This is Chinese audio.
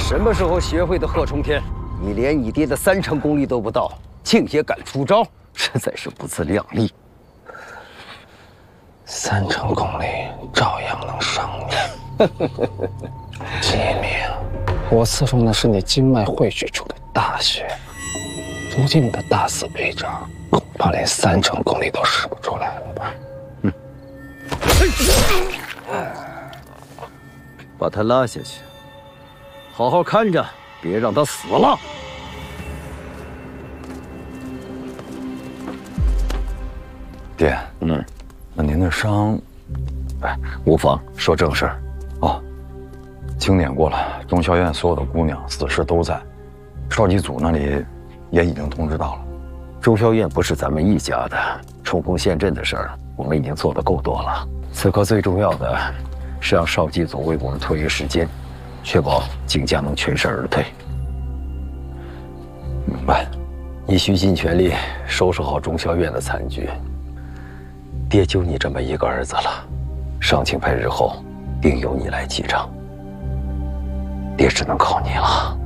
什么时候学会的贺冲天？你连你爹的3成功力都不到，竟也敢出招，实在是不自量力。 3成功力照样能伤你。吉明，我刺中的是你经脉汇聚出的大穴，如今你的大肆威张，恐怕连3成功力都使不出来了吧？ 把他拉下去，好好看着，别让他死了。 爹，那您的伤， 无妨，说正事儿。 哦，清点过了，中校院所有的姑娘死尸都在，少祭祖那里也已经通知到了。 中校院不是咱们一家的，冲锋陷阵的事儿，我们已经做得够多了。此刻最重要的是让少祭祖为我们拖一个时间，确保景家能全身而退。 明白。 你需尽全力收拾好中校院的残局。爹就你这么一个儿子了，尚庆派日后定由你来继承，爹只能靠你了。